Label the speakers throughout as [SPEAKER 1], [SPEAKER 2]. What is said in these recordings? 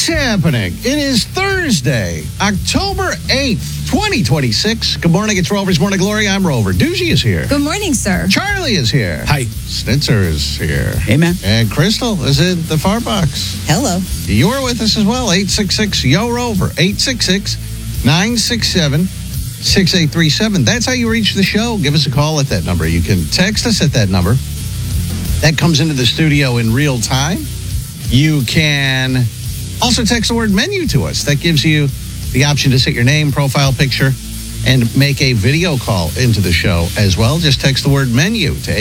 [SPEAKER 1] happening? It is Thursday, October 8th, 2026. Good morning. It's Rover's Morning Glory. I'm Rover. Doogie is here.
[SPEAKER 2] Good morning, sir.
[SPEAKER 1] Charlie is here.
[SPEAKER 3] Hi.
[SPEAKER 1] Snitzer is here.
[SPEAKER 3] Hey, man.
[SPEAKER 1] And Crystal is in the far box.
[SPEAKER 4] Hello.
[SPEAKER 1] You're with us as well. 866-YO-ROVER. 866-967-6837. That's how you reach the show. Give us a call at that number. You can text us at that number. That comes into the studio in real time. You can also text the word menu to us. That gives you the option to set your name, profile picture, and make a video call into the show as well. Just text the word menu to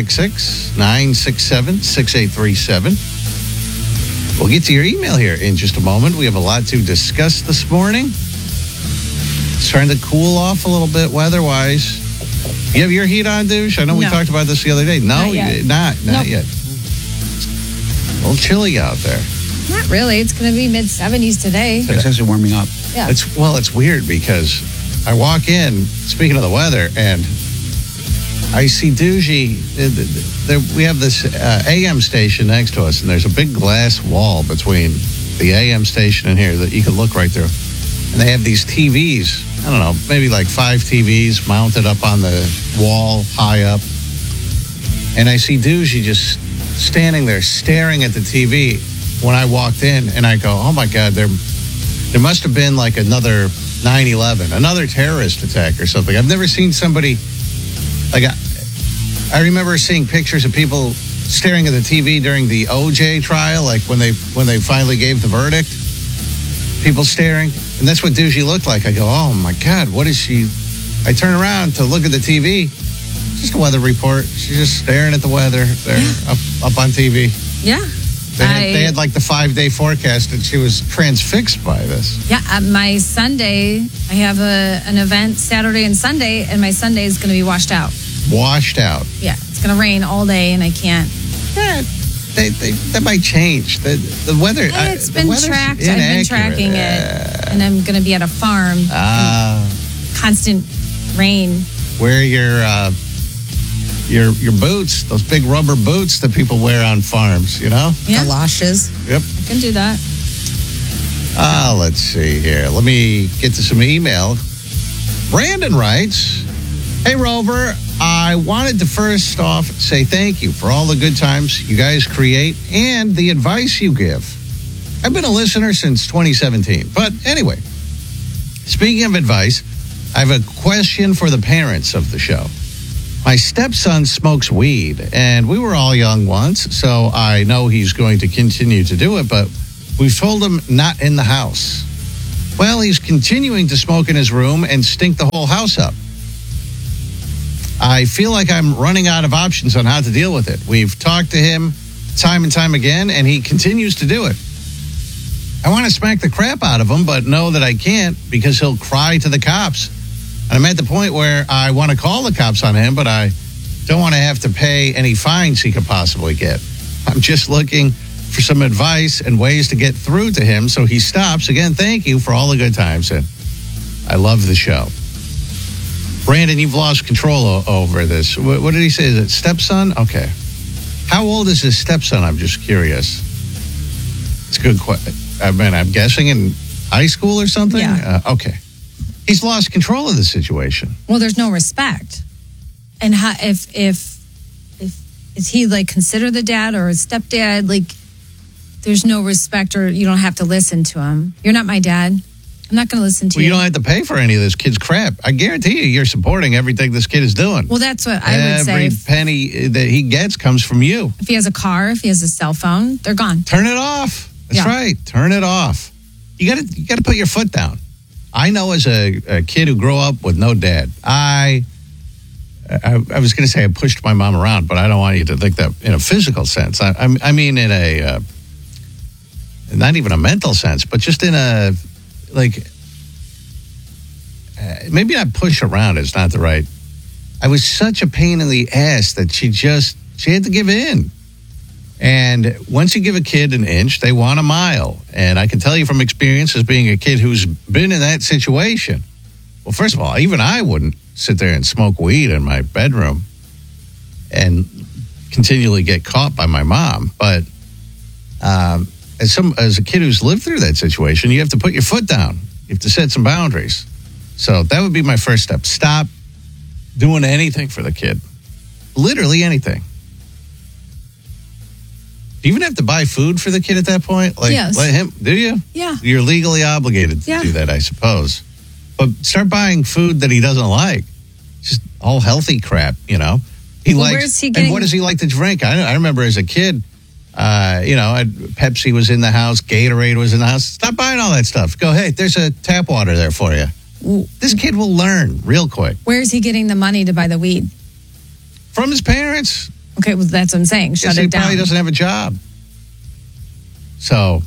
[SPEAKER 1] 866-967-6837. We'll get to your email here in just a moment. We have a lot to discuss this morning. It's starting to cool off a little bit weather-wise. You have your heat on, Douche? I know we talked about this the other day. No, not yet. A little chilly out there.
[SPEAKER 2] Not really. It's going to be mid-70s today.
[SPEAKER 3] It's actually warming up.
[SPEAKER 2] Yeah.
[SPEAKER 1] It's weird because I walk in, speaking of the weather, and I see Doogie. We have this AM station next to us, and there's a big glass wall between the AM station and here that you can look right through. And they have these TVs, I don't know, maybe like 5 TVs mounted up on the wall high up. And I see Doogie just standing there staring at the TV when I walked in, and I go, oh my God, there must have been like another 9/11, another terrorist attack or something. I've never seen somebody, like, I remember seeing pictures of people staring at the TV during the OJ trial, like when they finally gave the verdict, people staring, and that's what Doogie looked like. I go, oh my God, what is she? I turn around to look at the TV, just a weather report. She's just staring at the weather there up on TV.
[SPEAKER 2] Yeah.
[SPEAKER 1] They had like the 5-day forecast, and she was transfixed by this.
[SPEAKER 2] Yeah, my Sunday, I have an event Saturday and Sunday, and my Sunday is going to be washed out.
[SPEAKER 1] Washed out.
[SPEAKER 2] Yeah, it's going to rain all day, and I can't.
[SPEAKER 1] Yeah, that might change. The weather.
[SPEAKER 2] It's been tracked. I've been tracking it, and I'm going to be at a farm. Constant rain.
[SPEAKER 1] Wear your boots, those big rubber boots that people wear on farms, you know?
[SPEAKER 2] Yeah.
[SPEAKER 4] Galoshes.
[SPEAKER 1] Yep.
[SPEAKER 2] I can do that.
[SPEAKER 1] Let's see here. Let me get to some email. Brandon writes, hey, Rover, I wanted to first off say thank you for all the good times you guys create and the advice you give. I've been a listener since 2017. But anyway, speaking of advice, I have a question for the parents of the show. My stepson smokes weed, and we were all young once, so I know he's going to continue to do it, but we've told him not in the house. Well, he's continuing to smoke in his room and stink the whole house up. I feel like I'm running out of options on how to deal with it. We've talked to him time and time again, and he continues to do it. I want to smack the crap out of him, but know that I can't because he'll cry to the cops. And I'm at the point where I want to call the cops on him, but I don't want to have to pay any fines he could possibly get. I'm just looking for some advice and ways to get through to him so he stops. Again, thank you for all the good times, and I love the show. Brandon, you've lost control over this. What did he say? Is it stepson? Okay. How old is his stepson? I'm just curious. It's a good question. I mean, I'm guessing in high school or something?
[SPEAKER 2] Yeah.
[SPEAKER 1] Okay. He's lost control of the situation.
[SPEAKER 2] Well, there's no respect. And how, if is he like considered the dad or a stepdad? Like, there's no respect, or you don't have to listen to him. You're not my dad. I'm not going to listen to you.
[SPEAKER 1] You don't have to pay for any of this kid's crap. I guarantee you're supporting everything this kid is doing.
[SPEAKER 2] Well, that's what I would say.
[SPEAKER 1] Every penny that he gets comes from you.
[SPEAKER 2] If he has a car, if he has a cell phone, they're gone.
[SPEAKER 1] Turn it off. That's right. Turn it off. You got to put your foot down. I know as a kid who grew up with no dad, I was going to say I pushed my mom around, but I don't want you to think that in a physical sense. I mean in a, not even a mental sense, but just in a, like, maybe not push around is not the right. I was such a pain in the ass that she had to give in. And once you give a kid an inch, they want a mile. And I can tell you from experience as being a kid who's been in that situation. Well, first of all, even I wouldn't sit there and smoke weed in my bedroom and continually get caught by my mom. But as a kid who's lived through that situation, you have to put your foot down. You have to set some boundaries. So that would be my first step. Stop doing anything for the kid. Literally anything. Do you even have to buy food for the kid at that point? Like,
[SPEAKER 2] yes.
[SPEAKER 1] Let him, do you?
[SPEAKER 2] Yeah.
[SPEAKER 1] You're legally obligated to do that, I suppose. But start buying food that he doesn't like. Just all healthy crap, He likes.
[SPEAKER 2] Where's he getting?
[SPEAKER 1] And what does he like to drink? I remember as a kid, Pepsi was in the house, Gatorade was in the house. Stop buying all that stuff. Go, hey, there's a tap water there for you. This kid will learn real quick.
[SPEAKER 2] Where's he getting the money to buy the weed?
[SPEAKER 1] From his parents.
[SPEAKER 2] Okay, well, that's what I'm saying. Shut it down.
[SPEAKER 1] He probably doesn't have a job. So,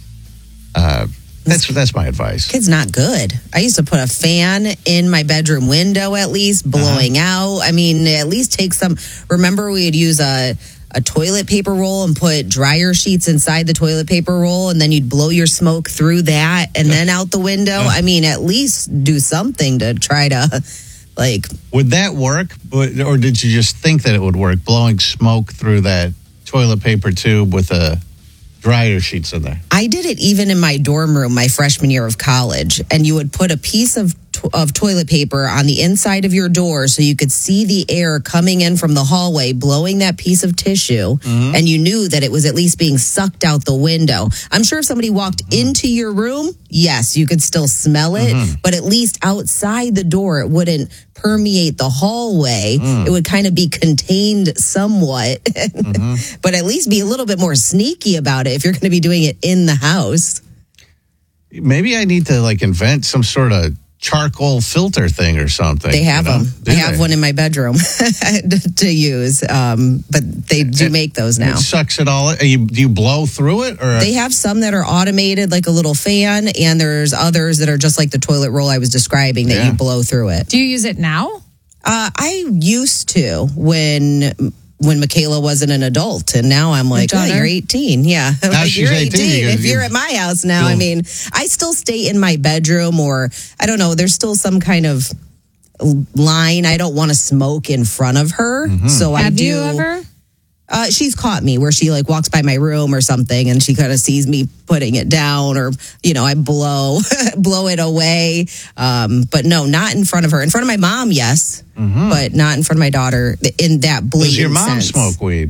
[SPEAKER 1] that's my advice.
[SPEAKER 3] Kid's not good. I used to put a fan in my bedroom window at least, blowing out. I mean, at least take some. Remember, we'd use a toilet paper roll and put dryer sheets inside the toilet paper roll, and then you'd blow your smoke through that and then out the window. I mean, at least do something to try to,
[SPEAKER 1] Would that work? Or did you just think that it would work, blowing smoke through that toilet paper tube with a dryer sheets in there?
[SPEAKER 3] I did it even in my dorm room my freshman year of college, and you would put a piece of toilet paper on the inside of your door so you could see the air coming in from the hallway, blowing that piece of tissue, and you knew that it was at least being sucked out the window. I'm sure if somebody walked into your room, yes, you could still smell it, but at least outside the door, it wouldn't permeate the hallway. It would kind of be contained somewhat, but at least be a little bit more sneaky about it if you're going to be doing it in the house.
[SPEAKER 1] Maybe I need to invent some sort of charcoal filter thing or something.
[SPEAKER 3] They have them. I have one in my bedroom to use, but they do make those now.
[SPEAKER 1] It sucks it all. Do you blow through it? Or
[SPEAKER 3] they have some that are automated, like a little fan, and there's others that are just like the toilet roll I was describing that you blow through it.
[SPEAKER 2] Do you use it now?
[SPEAKER 3] I used to when Michaela wasn't an adult, and now I'm like, oh, you're 18. Yeah.
[SPEAKER 1] Now she's
[SPEAKER 3] you're
[SPEAKER 1] 18.
[SPEAKER 3] If you're at my house now, I mean, I still stay in my bedroom, or I don't know, there's still some kind of line. I don't want to smoke in front of her. So I do.
[SPEAKER 2] Have you ever?
[SPEAKER 3] She's caught me where she walks by my room or something, and she kind of sees me putting it down, or I blow it away. But no, not in front of her. In front of my mom, yes, but not in front of my daughter. In that blatant
[SPEAKER 1] Does your mom
[SPEAKER 3] sense.
[SPEAKER 1] smoke weed?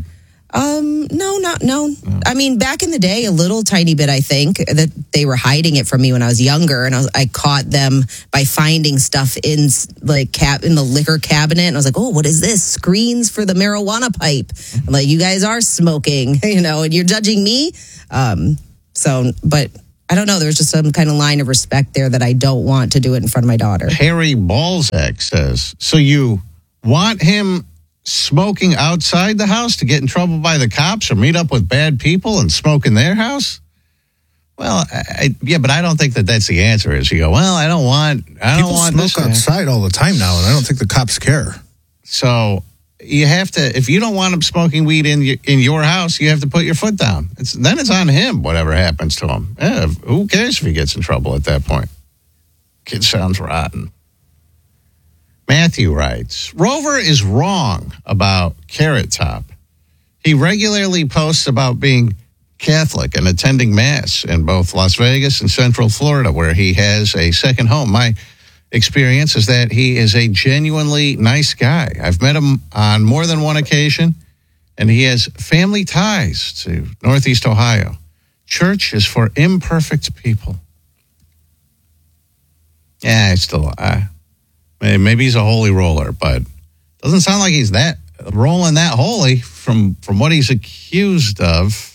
[SPEAKER 3] No. I mean, back in the day, a little tiny bit. I think that they were hiding it from me when I was younger, and I caught them by finding stuff in in the liquor cabinet, and I was like, "Oh, what is this? Screens for the marijuana pipe." I'm like, you guys are smoking, and you're judging me. But I don't know. There's just some kind of line of respect there that I don't want to do it in front of my daughter.
[SPEAKER 1] Harry Balzac says, so you want him smoking outside the house to get in trouble by the cops or meet up with bad people and smoke in their house? Well, but I don't think that's the answer. Is you go, well, I don't want
[SPEAKER 4] smoke outside all the time now, and I don't think the cops care.
[SPEAKER 1] So you have to, if you don't want him smoking weed in your house, you have to put your foot down. Then it's on him, whatever happens to him. Yeah, who cares if he gets in trouble at that point? Kid sounds rotten. Matthew writes, Rover is wrong about Carrot Top. He regularly posts about being Catholic and attending Mass in both Las Vegas and Central Florida, where he has a second home. My experience is that he is a genuinely nice guy. I've met him on more than one occasion, and he has family ties to Northeast Ohio. Church is for imperfect people. Yeah, maybe he's a holy roller, but doesn't sound like he's that rolling that holy from what he's accused of.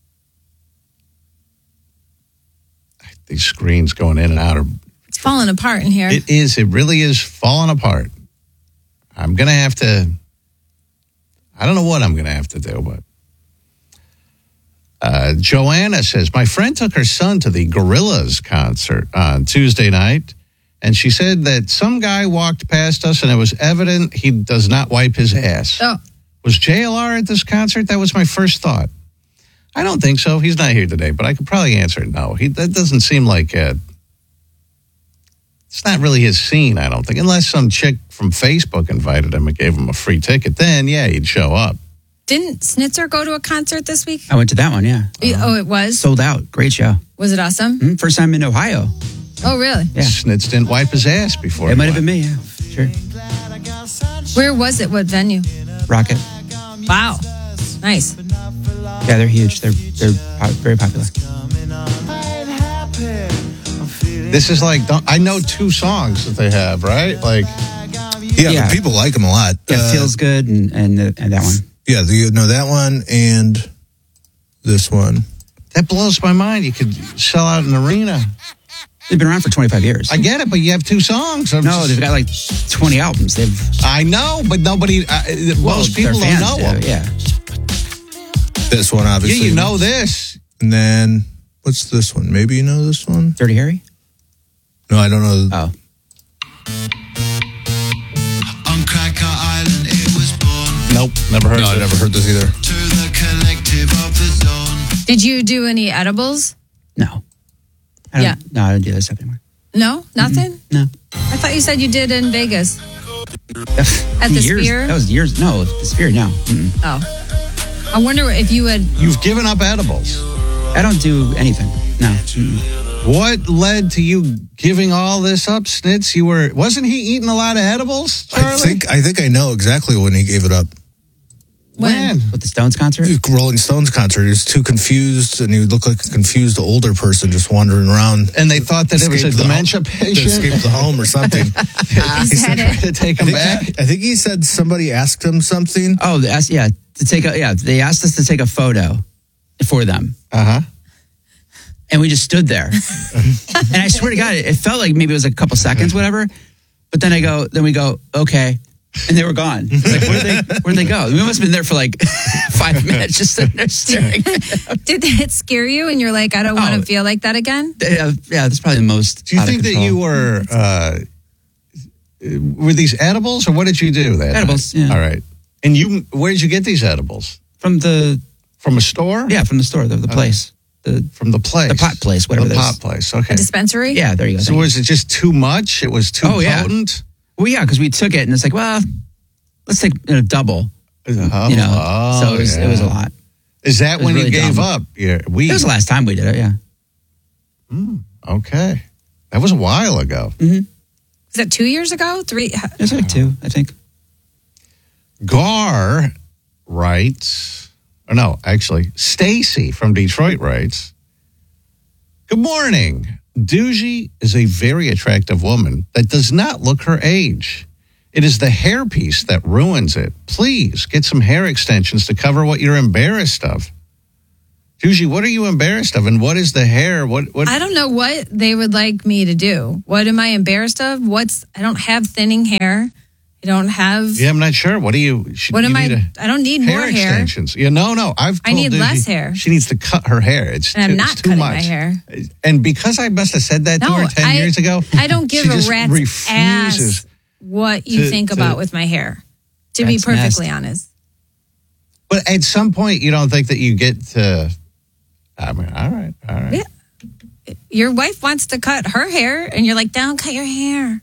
[SPEAKER 1] These screens going in and out are...
[SPEAKER 2] It's falling apart in here.
[SPEAKER 1] It is. It really is falling apart. I'm going to have to... I don't know what I'm going to have to do, but... Joanna says, my friend took her son to the Gorillaz concert on Tuesday night, and she said that some guy walked past us, and it was evident he does not wipe his ass.
[SPEAKER 2] Oh.
[SPEAKER 1] Was JLR at this concert? That was my first thought. I don't think so. He's not here today, but I could probably answer no. That doesn't seem like it's not really his scene, I don't think. Unless some chick from Facebook invited him and gave him a free ticket, then, yeah, he'd show up.
[SPEAKER 2] Didn't Snitzer go to a concert this week?
[SPEAKER 5] I went to that one, yeah.
[SPEAKER 2] Oh, it was?
[SPEAKER 5] Sold out. Great show.
[SPEAKER 2] Was it awesome?
[SPEAKER 5] First time in Ohio.
[SPEAKER 2] Oh, really?
[SPEAKER 5] Yeah.
[SPEAKER 1] Snitz didn't wipe his ass before.
[SPEAKER 5] It might have been me, yeah. Sure.
[SPEAKER 2] Where was it? What venue?
[SPEAKER 5] Rocket.
[SPEAKER 2] Wow. Nice.
[SPEAKER 5] Yeah, they're huge. They're very popular.
[SPEAKER 1] This is like, I know 2 songs that they have, right? Like,
[SPEAKER 4] Yeah, but people like them a lot.
[SPEAKER 5] Yeah, Feels Good and that one.
[SPEAKER 4] Yeah, you know that one and this one.
[SPEAKER 1] that blows my mind. You could sell out an arena.
[SPEAKER 5] They've been around for 25 years.
[SPEAKER 1] I get it, but you have 2 songs.
[SPEAKER 5] They've got like 20 albums.
[SPEAKER 1] I know, but nobody, most people don't know them.
[SPEAKER 5] Yeah.
[SPEAKER 4] This one, obviously.
[SPEAKER 1] Yeah, you know this.
[SPEAKER 4] And then, what's this one? Maybe you know this one?
[SPEAKER 5] Dirty Harry?
[SPEAKER 4] No, I don't know.
[SPEAKER 5] Oh.
[SPEAKER 6] On Cracker Island it was born.
[SPEAKER 1] Nope, never heard
[SPEAKER 4] No,
[SPEAKER 1] of
[SPEAKER 4] I
[SPEAKER 1] it.
[SPEAKER 4] never heard this either.
[SPEAKER 6] To the collective of the zone.
[SPEAKER 2] Did you do any edibles?
[SPEAKER 5] No. I don't do that stuff anymore.
[SPEAKER 2] No? Nothing?
[SPEAKER 5] No.
[SPEAKER 2] I thought you said you did in Vegas. At the
[SPEAKER 5] years,
[SPEAKER 2] Sphere?
[SPEAKER 5] That was years. No, the Sphere, no. Mm-mm.
[SPEAKER 2] Oh. I wonder if you had...
[SPEAKER 1] You've given up edibles.
[SPEAKER 5] I don't do anything. No. Mm-mm.
[SPEAKER 1] What led to you giving all this up, Snitz? Wasn't he eating a lot of edibles, Charlie?
[SPEAKER 4] I think I know exactly when he gave it up.
[SPEAKER 1] When?
[SPEAKER 5] With the Stones concert?
[SPEAKER 4] Rolling Stones concert. He was too confused, and he looked like a confused older person just wandering around.
[SPEAKER 1] And they thought that it was a
[SPEAKER 4] Escaped the
[SPEAKER 1] dementia
[SPEAKER 4] home-
[SPEAKER 1] patient?
[SPEAKER 4] Escaped the home or something.
[SPEAKER 2] Is that it?
[SPEAKER 1] to take him back?
[SPEAKER 4] I think he said somebody asked him something.
[SPEAKER 5] Oh, they asked us to take a photo for them.
[SPEAKER 1] Uh-huh.
[SPEAKER 5] And we just stood there. And I swear to God, it felt like maybe it was a couple seconds, whatever. But then we go, okay. And they were gone. It's like, where'd they go? We must have been there for like 5 minutes just sitting there staring.
[SPEAKER 2] Did it scare you and you're like, I don't want to feel like that again?
[SPEAKER 5] Yeah, that's probably the most.
[SPEAKER 1] Do you
[SPEAKER 5] out of
[SPEAKER 1] think that
[SPEAKER 5] control.
[SPEAKER 1] you were these edibles, or what did you do that
[SPEAKER 5] Edibles,
[SPEAKER 1] night?
[SPEAKER 5] yeah.
[SPEAKER 1] All right. And where did you get these edibles?
[SPEAKER 5] From the
[SPEAKER 1] store?
[SPEAKER 5] Yeah, from the store, the place.
[SPEAKER 1] From the place.
[SPEAKER 5] The pot place, whatever
[SPEAKER 1] The
[SPEAKER 5] it is.
[SPEAKER 1] pot place, okay.
[SPEAKER 2] A dispensary?
[SPEAKER 5] Yeah, there you go.
[SPEAKER 1] So was it just too much? It was too potent?
[SPEAKER 5] Well, yeah, because we took it and it's like, well, let's take double.
[SPEAKER 1] Oh,
[SPEAKER 5] So it was a lot.
[SPEAKER 1] Is that
[SPEAKER 5] It was
[SPEAKER 1] when
[SPEAKER 5] really
[SPEAKER 1] you gave
[SPEAKER 5] dumb.
[SPEAKER 1] up your weed?
[SPEAKER 5] It was the last time we did it, yeah.
[SPEAKER 1] Okay. That was a while ago.
[SPEAKER 2] Is that 2 years ago? 3?
[SPEAKER 5] It was like 2, I think.
[SPEAKER 1] Gar writes, or no, actually, Stacy from Detroit writes, good morning. Doogie is a very attractive woman that does not look her age. It is the hairpiece that ruins it. Please get some hair extensions to cover what you're embarrassed of. Doogie, what are you embarrassed of? And what is the hair? What?
[SPEAKER 2] I don't know what they would like me to do. What am I embarrassed of? I don't have thinning hair. I don't have...
[SPEAKER 1] Yeah, I'm not sure. What do you...
[SPEAKER 2] I don't need more hair.
[SPEAKER 1] Extensions. Yeah, no.
[SPEAKER 2] I need
[SPEAKER 1] Doogie
[SPEAKER 2] less hair.
[SPEAKER 1] She needs to cut her hair.
[SPEAKER 2] And I'm not
[SPEAKER 1] it's too
[SPEAKER 2] cutting
[SPEAKER 1] much.
[SPEAKER 2] my hair.
[SPEAKER 1] And because I must have said that to her 10 years ago,
[SPEAKER 2] I don't give
[SPEAKER 1] she
[SPEAKER 2] a
[SPEAKER 1] just
[SPEAKER 2] rat's
[SPEAKER 1] refuses
[SPEAKER 2] ass what you think about with my hair, to be
[SPEAKER 5] Rat's
[SPEAKER 2] perfectly
[SPEAKER 5] nest.
[SPEAKER 2] honest.
[SPEAKER 1] But at some point, you don't think that you get to... I mean, all right.
[SPEAKER 2] Yeah. Your wife wants to cut her hair, and you're like, don't cut your hair.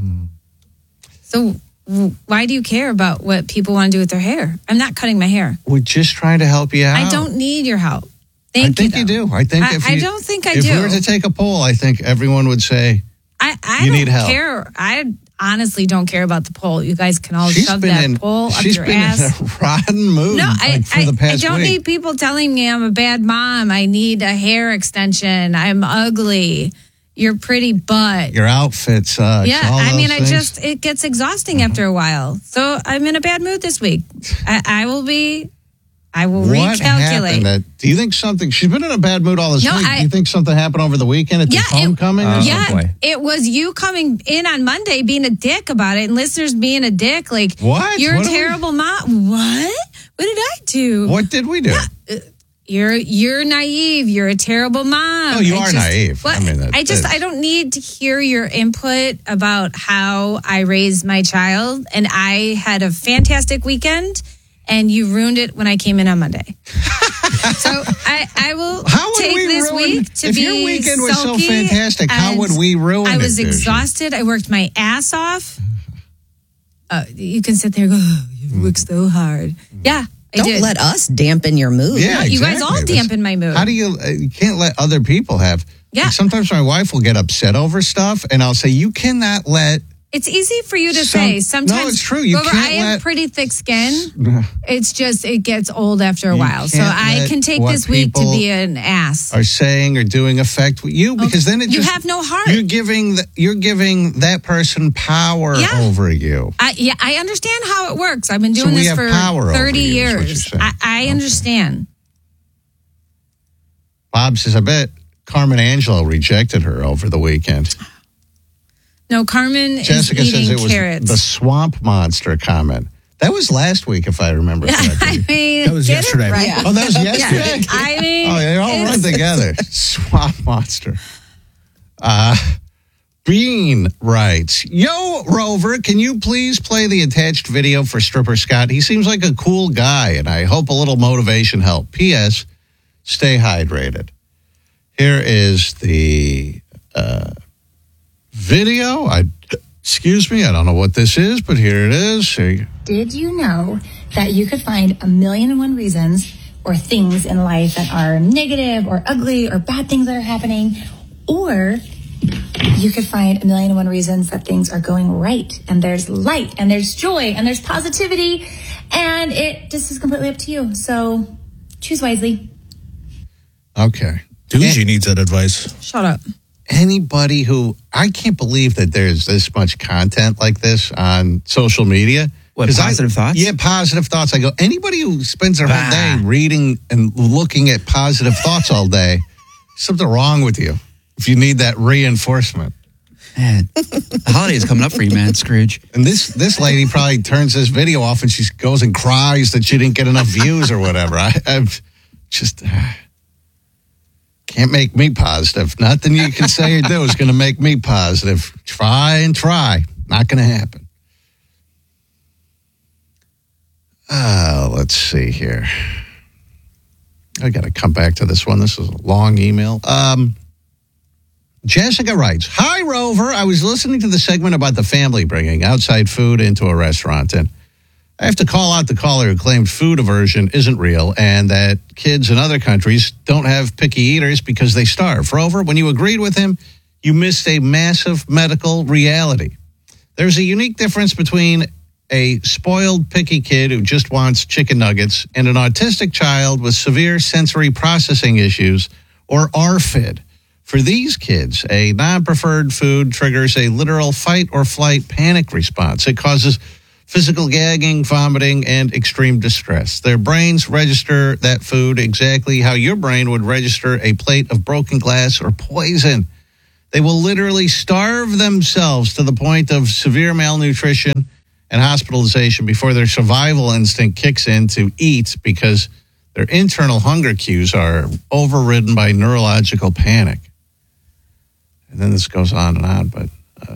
[SPEAKER 2] So why do you care about what people want to do with their hair? I'm not cutting my hair.
[SPEAKER 1] We're just trying to help you out.
[SPEAKER 2] I don't need your help.
[SPEAKER 1] I think
[SPEAKER 2] you
[SPEAKER 1] you do. I think
[SPEAKER 2] I don't think I
[SPEAKER 1] if
[SPEAKER 2] do.
[SPEAKER 1] we were to take a poll, I think everyone would say,
[SPEAKER 2] I
[SPEAKER 1] You
[SPEAKER 2] don't
[SPEAKER 1] need help.
[SPEAKER 2] care. I honestly don't care about the poll. You guys can all
[SPEAKER 1] she's
[SPEAKER 2] shove
[SPEAKER 1] been
[SPEAKER 2] that poll up
[SPEAKER 1] she's
[SPEAKER 2] your
[SPEAKER 1] been
[SPEAKER 2] ass.
[SPEAKER 1] in a rotten mood
[SPEAKER 2] No,
[SPEAKER 1] for the
[SPEAKER 2] I
[SPEAKER 1] past
[SPEAKER 2] don't
[SPEAKER 1] week.
[SPEAKER 2] need people telling me I'm a bad mom. I need a hair extension. I'm ugly. Your pretty butt.
[SPEAKER 1] Your outfit sucks.
[SPEAKER 2] Yeah,
[SPEAKER 1] all
[SPEAKER 2] I mean,
[SPEAKER 1] those things.
[SPEAKER 2] it gets exhausting after a while. So I'm in a bad mood this week. I will
[SPEAKER 1] What happened?
[SPEAKER 2] recalculate.
[SPEAKER 1] Do you think something? She's been in a bad mood all this
[SPEAKER 2] No,
[SPEAKER 1] week. Do you think something happened over the weekend at the homecoming? or
[SPEAKER 2] Yeah,
[SPEAKER 1] something?
[SPEAKER 2] it was you coming in on Monday being a dick about it, and listeners being a dick. Like,
[SPEAKER 1] What?
[SPEAKER 2] You're
[SPEAKER 1] What
[SPEAKER 2] a
[SPEAKER 1] are we-
[SPEAKER 2] terrible mom. What? What did I do?
[SPEAKER 1] What did we do?
[SPEAKER 2] You're naive. You're a terrible mom.
[SPEAKER 1] Oh, you are naive.
[SPEAKER 2] Well,
[SPEAKER 1] I mean,
[SPEAKER 2] I don't need to hear your input about how I raised my child, and I had a fantastic weekend, and you ruined it when I came in on Monday. So I will
[SPEAKER 1] How would
[SPEAKER 2] take
[SPEAKER 1] we
[SPEAKER 2] this
[SPEAKER 1] ruin-
[SPEAKER 2] week to
[SPEAKER 1] if
[SPEAKER 2] be
[SPEAKER 1] your weekend was so
[SPEAKER 2] sulky,
[SPEAKER 1] fantastic, how would
[SPEAKER 2] and
[SPEAKER 1] we ruin
[SPEAKER 2] I
[SPEAKER 1] it,
[SPEAKER 2] was
[SPEAKER 1] Doogie?
[SPEAKER 2] exhausted. I worked my ass off. You can sit there and go, oh, you work so hard. Yeah,
[SPEAKER 3] Don't
[SPEAKER 2] did.
[SPEAKER 3] let us dampen your mood.
[SPEAKER 1] Yeah,
[SPEAKER 2] You guys all
[SPEAKER 1] exactly.
[SPEAKER 2] dampen my mood.
[SPEAKER 1] How do you can't let other people have.
[SPEAKER 2] Yeah.
[SPEAKER 1] Like sometimes my wife will get upset over stuff, and I'll say, you cannot let.
[SPEAKER 2] It's easy for you to say. Sometimes,
[SPEAKER 1] no, it's true. You
[SPEAKER 2] Rover,
[SPEAKER 1] can't
[SPEAKER 2] I have
[SPEAKER 1] let-
[SPEAKER 2] pretty thick skin. It's just, it gets old after a
[SPEAKER 1] You
[SPEAKER 2] while. So
[SPEAKER 1] can't
[SPEAKER 2] I
[SPEAKER 1] let
[SPEAKER 2] can take
[SPEAKER 1] what
[SPEAKER 2] this week to
[SPEAKER 1] people
[SPEAKER 2] be an ass.
[SPEAKER 1] Are saying or doing affect you because then it
[SPEAKER 2] You
[SPEAKER 1] just,
[SPEAKER 2] have no heart.
[SPEAKER 1] You're giving that person power
[SPEAKER 2] Yeah.
[SPEAKER 1] over you.
[SPEAKER 2] I understand how it works. I've been
[SPEAKER 1] So
[SPEAKER 2] doing
[SPEAKER 1] we
[SPEAKER 2] this
[SPEAKER 1] have
[SPEAKER 2] for
[SPEAKER 1] power over
[SPEAKER 2] 30
[SPEAKER 1] you, is what you're
[SPEAKER 2] years.
[SPEAKER 1] saying.
[SPEAKER 2] I understand.
[SPEAKER 1] Bob says, I bet Carmen Angelo rejected her over the weekend.
[SPEAKER 2] No, Carmen
[SPEAKER 1] Jessica
[SPEAKER 2] is
[SPEAKER 1] says
[SPEAKER 2] eating
[SPEAKER 1] it was
[SPEAKER 2] carrots.
[SPEAKER 1] the swamp monster comment. That was last week, if I remember correctly.
[SPEAKER 2] I mean,
[SPEAKER 4] That was
[SPEAKER 2] get it
[SPEAKER 4] yesterday.
[SPEAKER 2] right.
[SPEAKER 3] Yeah.
[SPEAKER 1] Oh, that was yesterday?
[SPEAKER 2] Yeah. I mean,
[SPEAKER 1] Oh, they all run together. Swamp monster. Bean writes, Yo, Rover, can you please play the attached video for Stripper Scott? He seems like a cool guy, and I hope a little motivation help. P.S. Stay hydrated. Here is the video. Excuse me, I don't know what this is, but here it is. Here you go.
[SPEAKER 7] Did you know that you could find 1,000,001 reasons or things in life that are negative or ugly or bad things that are happening? Or you could find 1,000,001 reasons that things are going right and there's light and there's joy and there's positivity, and it just is completely up to you. So choose wisely.
[SPEAKER 1] Okay.
[SPEAKER 4] Doogie needs that advice.
[SPEAKER 2] shut up.
[SPEAKER 1] Anybody who, I can't believe that there's this much content like this on social media.
[SPEAKER 5] What,
[SPEAKER 1] 'Cause
[SPEAKER 5] positive thoughts?
[SPEAKER 1] Yeah, positive thoughts. I go, anybody who spends their whole day reading and looking at positive thoughts all day, something wrong with you if you need that reinforcement.
[SPEAKER 5] Man, the holiday is coming up for you, man, Scrooge.
[SPEAKER 1] And this lady probably turns this video off and she goes and cries that she didn't get enough views or whatever. I've just can't make me positive. Nothing you can say or do is going to make me positive. Try and try. Not going to happen. Let's see here. I got to come back to this one. This is a long email. Jessica writes, Hi, Rover. I was listening to the segment about the family bringing outside food into a restaurant, and I have to call out the caller who claimed food aversion isn't real and that kids in other countries don't have picky eaters because they starve. Rover, when you agreed with him, you missed a massive medical reality. There's a unique difference between a spoiled, picky kid who just wants chicken nuggets and an autistic child with severe sensory processing issues, or RFID. For these kids, a non-preferred food triggers a literal fight or flight panic response. It causes physical gagging, vomiting, and extreme distress. Their brains register that food exactly how your brain would register a plate of broken glass or poison. They will literally starve themselves to the point of severe malnutrition and hospitalization before their survival instinct kicks in to eat because their internal hunger cues are overridden by neurological panic. And then this goes on and on, but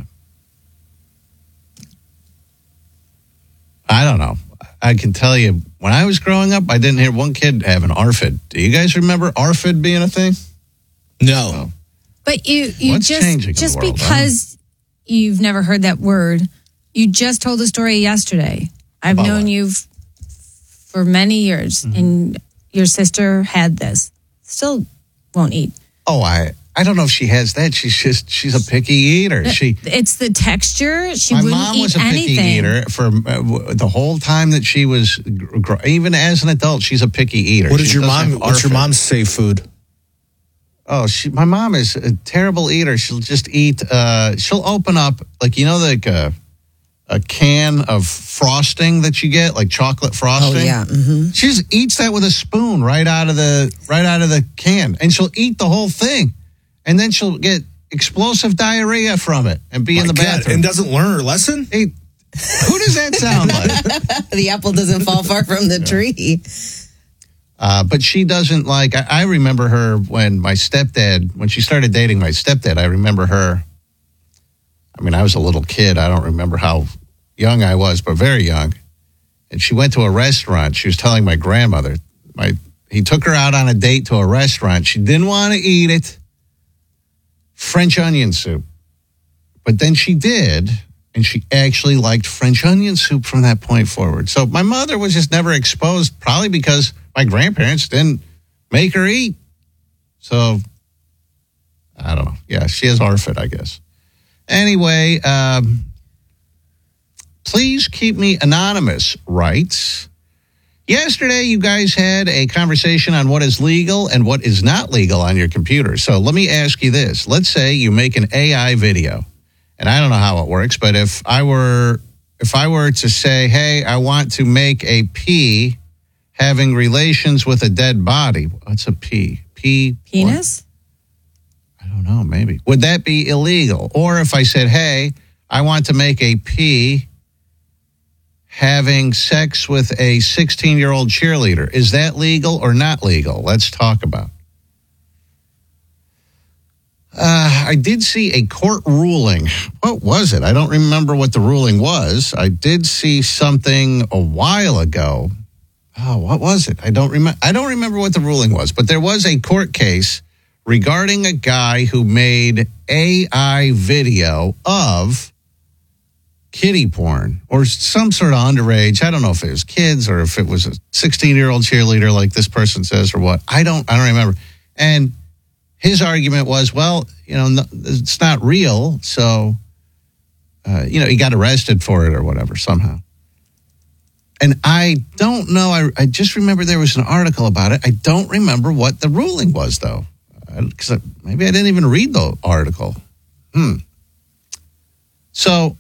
[SPEAKER 1] I don't know. I can tell you, when I was growing up, I didn't hear one kid have an ARFID. Do you guys remember ARFID being a thing?
[SPEAKER 4] No.
[SPEAKER 2] But you
[SPEAKER 1] What's changing in the
[SPEAKER 2] just
[SPEAKER 1] world,
[SPEAKER 2] because you've never heard that word, you just told the story yesterday. I've
[SPEAKER 1] About
[SPEAKER 2] known
[SPEAKER 1] what?
[SPEAKER 2] you for many years, and your sister had this. Still won't eat.
[SPEAKER 1] Oh, I don't know if she has that. She's a picky eater.
[SPEAKER 2] It's the texture. She
[SPEAKER 1] My
[SPEAKER 2] wouldn't
[SPEAKER 1] mom
[SPEAKER 2] eat
[SPEAKER 1] was a picky
[SPEAKER 2] anything.
[SPEAKER 1] eater for the whole time that she was, even as an adult, she's a picky eater.
[SPEAKER 4] What is
[SPEAKER 1] She
[SPEAKER 4] your
[SPEAKER 1] doesn't
[SPEAKER 4] mom?
[SPEAKER 1] have
[SPEAKER 4] What's your
[SPEAKER 1] ARFID.
[SPEAKER 4] mom's safe food?
[SPEAKER 1] Oh, my mom is a terrible eater. She'll just eat. She'll open up like like a can of frosting that you get, like chocolate frosting.
[SPEAKER 3] Oh, yeah. Mm-hmm.
[SPEAKER 1] She just eats that with a spoon right out of the can, and she'll eat the whole thing, and then she'll get explosive diarrhea from it and be in the bathroom.
[SPEAKER 4] And doesn't learn her lesson?
[SPEAKER 1] Hey, who does that sound like?
[SPEAKER 3] The apple doesn't fall far from the tree.
[SPEAKER 1] But she doesn't like. I remember her when she started dating my stepdad. I remember her. I mean, I was a little kid. I don't remember how young I was, but very young. And she went to a restaurant. She was telling my grandmother. He took her out on a date to a restaurant. She didn't want to eat it. French onion soup. But then she did. And she actually liked French onion soup from that point forward. So my mother was just never exposed, probably because my grandparents didn't make her eat. So, I don't know. Yeah, she has ARFID, I guess. Anyway, please keep me anonymous, writes. Yesterday, you guys had a conversation on what is legal and what is not legal on your computer. So let me ask you this. Let's say you make an AI video. And I don't know how it works, but if I were to say, hey, I want to make a pea having relations with a dead body. What's a pea?
[SPEAKER 2] Penis?
[SPEAKER 1] What? I don't know, maybe. Would that be illegal? Or if I said, hey, I want to make a pea having sex with a 16-year-old cheerleader. Is that legal or not legal? Let's talk about. I did see a court ruling. What was it? I don't remember what the ruling was. I did see something a while ago. Oh, what was it? I don't remember what the ruling was, but there was a court case regarding a guy who made AI video of kiddie porn or some sort of underage. I don't know if it was kids or if it was a 16-year-old cheerleader like this person says or what. I don't remember. And his argument was, well, it's not real, so, he got arrested for it or whatever somehow. And I don't know. I just remember there was an article about it. I don't remember what the ruling was, though, because maybe I didn't even read the article. So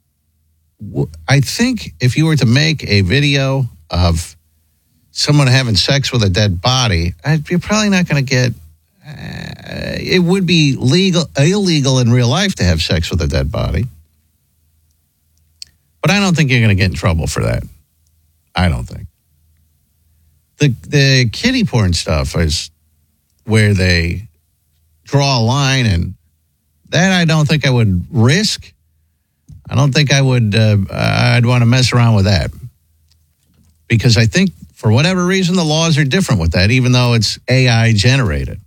[SPEAKER 1] I think if you were to make a video of someone having sex with a dead body, you're probably not going to get. It would be illegal in real life to have sex with a dead body. But I don't think you're going to get in trouble for that. I don't think. The kiddie porn stuff is where they draw a line, and that I don't think I would risk. I don't think I would. I'd want to mess around with that. Because I think for whatever reason, the laws are different with that, even though it's AI generated.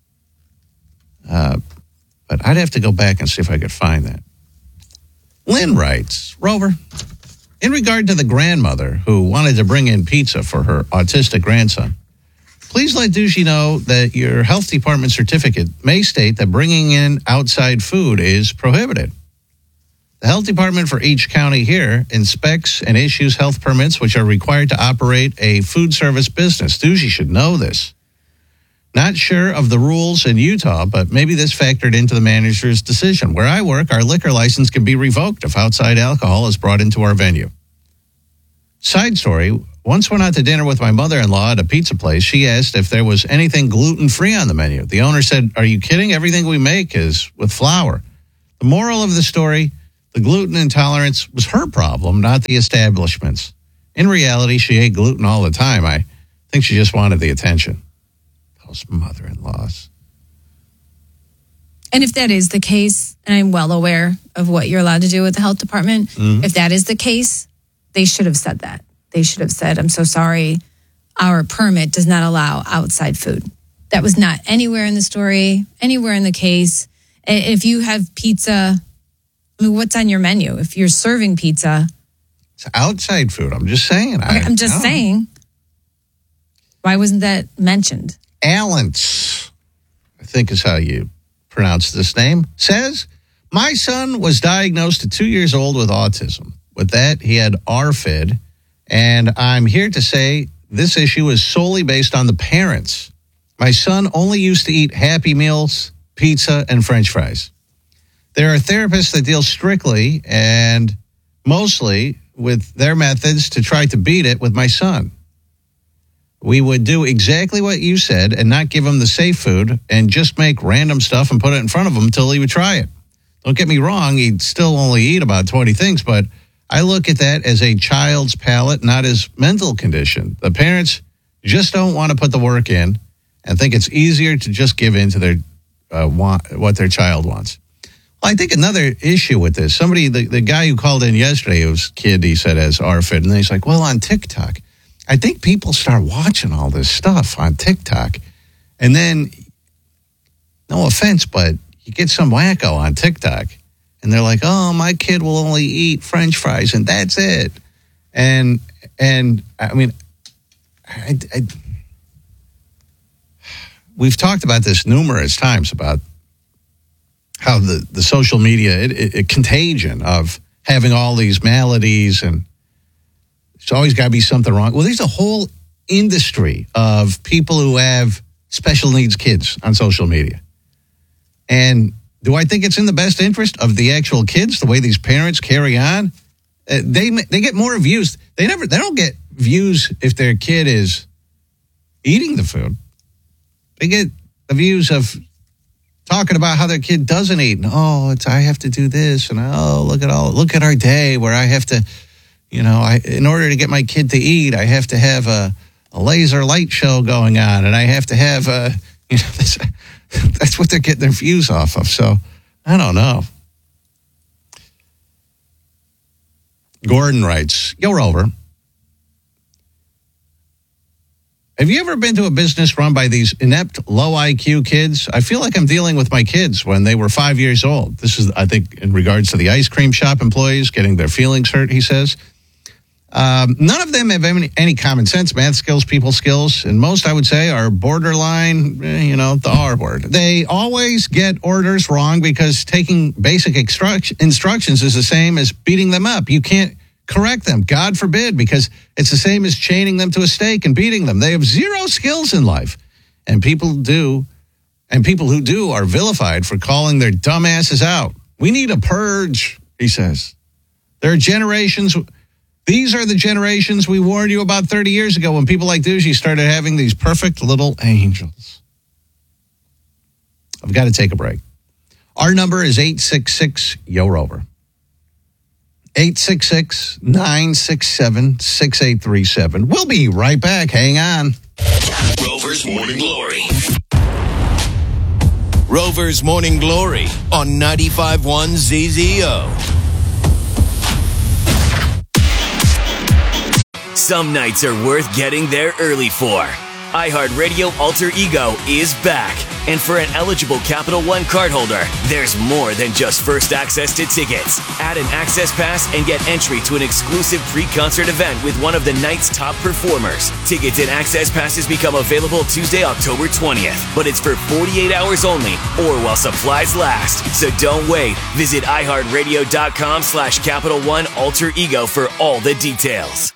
[SPEAKER 1] But I'd have to go back and see if I could find that. Lynn writes, Rover, in regard to the grandmother who wanted to bring in pizza for her autistic grandson, please let Doogie know that your health department certificate may state that bringing in outside food is prohibited. The health department for each county here inspects and issues health permits which are required to operate a food service business. Doogie should know this. Not sure of the rules in Utah, but maybe this factored into the manager's decision. Where I work, our liquor license can be revoked if outside alcohol is brought into our venue. Side story, once went out to dinner with my mother-in-law at a pizza place. She asked if there was anything gluten-free on the menu. The owner said, are you kidding? Everything we make is with flour. The moral of the story, the gluten intolerance was her problem, not the establishment's. In reality, she ate gluten all the time. I think she just wanted the attention. Those mother-in-laws.
[SPEAKER 2] And if that is the case, and I'm well aware of what you're allowed to do with the health department, if that is the case, they should have said that. They should have said, I'm so sorry, our permit does not allow outside food. That was not anywhere in the story, anywhere in the case. If you have pizza, I mean, what's on your menu? If you're serving pizza.
[SPEAKER 1] It's outside food. I'm just saying.
[SPEAKER 2] Okay, I'm just saying. Why wasn't that mentioned?
[SPEAKER 1] Allens, I think is how you pronounce this name, says, my son was diagnosed at 2 years old with autism. With that, he had ARFID, and I'm here to say this issue is solely based on the parents. My son only used to eat Happy Meals, pizza, and French fries. There are therapists that deal strictly and mostly with their methods to try to beat it with my son. We would do exactly what you said and not give him the safe food and just make random stuff and put it in front of him until he would try it. Don't get me wrong, he'd still only eat about 20 things, but I look at that as a child's palate, not his mental condition. The parents just don't want to put the work in and think it's easier to just give in to their what their child wants. Well, I think another issue with this, the guy who called in yesterday, it was a kid, he said, has ARFID, and then he's like, well, on TikTok. I think people start watching all this stuff on TikTok, and then, no offense, but you get some wacko on TikTok, And they're like, oh, my kid will only eat French fries and that's it. And I mean, we've talked about this numerous times about how the social media, it contagion of having all these maladies, and there's always got to be something wrong. Well, there's a whole industry of people who have special needs kids on social media. And do I think it's in the best interest of the actual kids, the way these parents carry on? They get more views. They don't get views if their kid is eating the food. They get the views of talking about how their kid doesn't eat. And, I have to do this. And, look at our day where I have to, in order to get my kid to eat, I have to have a laser light show going on. And I have to have, that's what they're getting their views off of. So, I don't know. Gordon writes, Yo, Rover, have you ever been to a business run by these inept, low IQ kids? I feel like I'm dealing with my kids when they were 5 years old. This is, I think, in regards to the ice cream shop employees getting their feelings hurt, he says. None of them have any common sense, math skills, people skills, and most, I would say, are borderline, the R word. They always get orders wrong because taking basic instructions is the same as beating them up. You can't correct them, God forbid, because it's the same as chaining them to a stake and beating them. They have zero skills in life, and people who do are vilified for calling their dumbasses out. We need a purge, he says. There are generations. These are the generations we warned you about 30 years ago when people like Doogie started having these perfect little angels. I've got to take a break. Our number is 866-YO-ROVER. 866-967-6837. We'll be right back. Hang on.
[SPEAKER 8] Rover's Morning Glory. Rover's Morning Glory on 95.1 ZZO. Some nights are worth getting there early for. iHeartRadio Alter Ego is back. And for an eligible Capital One cardholder, there's more than just first access to tickets. Add an access pass and get entry to an exclusive pre-concert event with one of the night's top performers. Tickets and access passes become available Tuesday, October 20th. But it's for 48 hours only or while supplies last. So don't wait. Visit iHeartRadio.com/Capital One Alter Ego for all the details.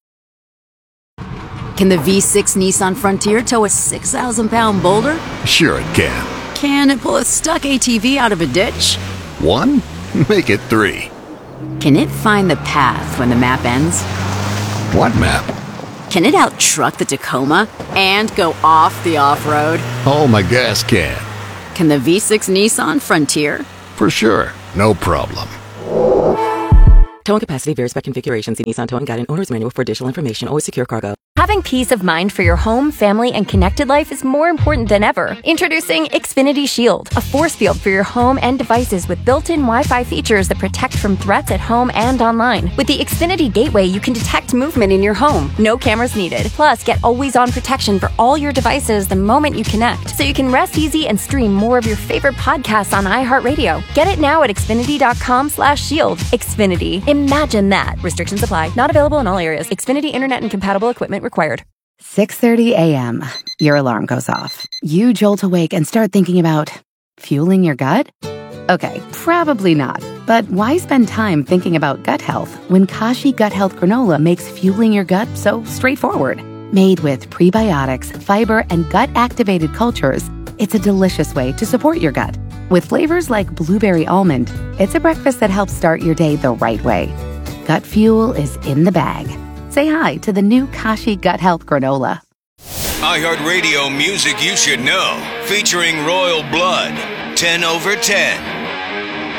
[SPEAKER 9] Can the V6 Nissan Frontier tow a 6,000-pound boulder?
[SPEAKER 10] Sure it can.
[SPEAKER 9] Can it pull a stuck ATV out of a ditch?
[SPEAKER 10] 1? Make it 3.
[SPEAKER 9] Can it find the path when the map ends?
[SPEAKER 10] What map?
[SPEAKER 9] Can it out-truck the Tacoma and go off the off-road?
[SPEAKER 10] Oh, my gas can.
[SPEAKER 9] Can the V6 Nissan Frontier?
[SPEAKER 10] For sure. No problem.
[SPEAKER 11] Towing capacity varies by configuration. See Nissan Towing Guide and Owner's Manual for additional information. Always secure cargo.
[SPEAKER 12] Having peace of mind for your home, family, and connected life is more important than ever. Introducing Xfinity Shield, a force field for your home and devices with built-in Wi-Fi features that protect from threats at home and online. With the Xfinity Gateway, you can detect movement in your home. No cameras needed. Plus, get always-on protection for all your devices the moment you connect, so you can rest easy and stream more of your favorite podcasts on iHeartRadio. Get it now at Xfinity.com/shield. Xfinity. Imagine that. Restrictions apply. Not available in all areas. Xfinity Internet and compatible equipment required.
[SPEAKER 13] 6:30 a.m. Your alarm goes off. You jolt awake and start thinking about fueling your gut? Okay, probably not. But why spend time thinking about gut health when Kashi Gut Health Granola makes fueling your gut so straightforward? Made with prebiotics, fiber, and gut-activated cultures, it's a delicious way to support your gut. With flavors like blueberry almond, it's a breakfast that helps start your day the right way. Gut fuel is in the bag. Say hi to the new Kashi Gut Health Granola.
[SPEAKER 8] iHeartRadio music you should know, featuring Royal Blood, 10 over 10.